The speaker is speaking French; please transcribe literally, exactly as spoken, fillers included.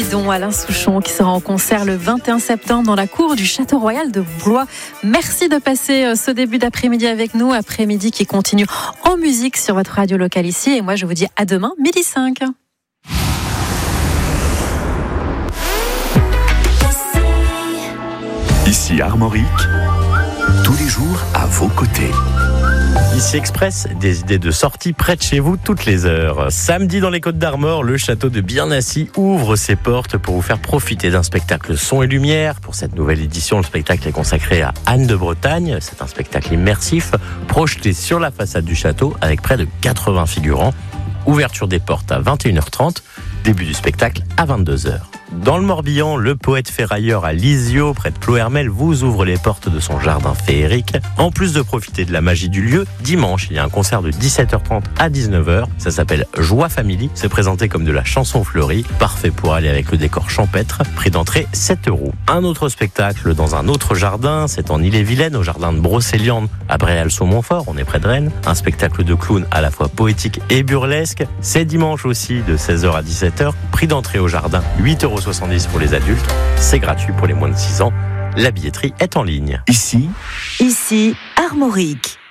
Didon, Alain Souchon, qui sera en concert le vingt et un septembre dans la cour du Château Royal de Blois. Merci de passer ce début d'après-midi avec nous, après-midi qui continue en musique sur votre radio locale ici. Et moi, je vous dis à demain, midi cinq. Ici Armorique, tous les jours à vos côtés. Ici Express, des idées de sortie près de chez vous toutes les heures. Samedi dans les Côtes d'Armor, le château de Birnassi ouvre ses portes pour vous faire profiter d'un spectacle son et lumière. Pour cette nouvelle édition, le spectacle est consacré à Anne de Bretagne. C'est un spectacle immersif, projeté sur la façade du château avec près de quatre-vingts figurants. Ouverture des portes à vingt et une heures trente, début du spectacle à vingt-deux heures. Dans le Morbihan, le poète ferrailleur à Lisieux, près de Ploërmel, vous ouvre les portes de son jardin féerique. En plus de profiter de la magie du lieu, dimanche, il y a un concert de dix-sept heures trente à dix-neuf heures. Ça s'appelle Joie Family. C'est présenté comme de la chanson fleurie. Parfait pour aller avec le décor champêtre. Prix d'entrée sept euros. Un autre spectacle dans un autre jardin, c'est en Ille-et-Vilaine, au jardin de Brocéliande, à Bréal-sur-Montfort. On est près de Rennes. Un spectacle de clown à la fois poétique et burlesque. C'est dimanche aussi de seize heures à dix-sept heures. Prix d'entrée au jardin, huit euros soixante-dix pour les adultes. C'est gratuit pour les moins de six ans. La billetterie est en ligne. Ici, Ici, Armorique.